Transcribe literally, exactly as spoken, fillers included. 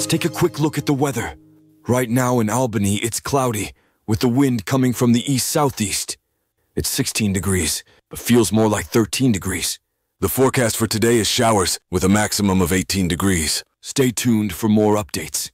Let's take a quick look at the weather. Right now in Albany, it's cloudy, with the wind coming from the east-southeast. It's sixteen degrees, but feels more like thirteen degrees. The forecast for today is showers, with a maximum of eighteen degrees. Stay tuned for more updates.